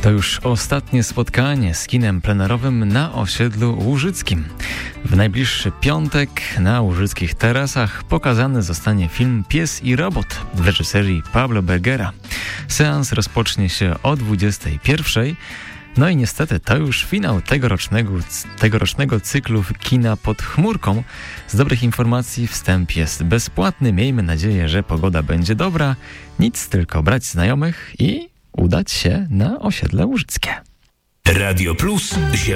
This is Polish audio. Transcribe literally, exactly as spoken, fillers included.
To już ostatnie spotkanie z kinem plenerowym na osiedlu łużyckim. W najbliższy piątek na łużyckich tarasach pokazany zostanie film Pies i robot w reżyserii Pablo Bergera. Seans rozpocznie się o dwudziestej pierwszej. No i niestety to już finał tegorocznego, tegorocznego cyklu Kina pod chmurką. Z dobrych informacji wstęp jest bezpłatny. Miejmy nadzieję, że pogoda będzie dobra. Nic, tylko brać znajomych i udać się na osiedle łużyckie. Radio Plus.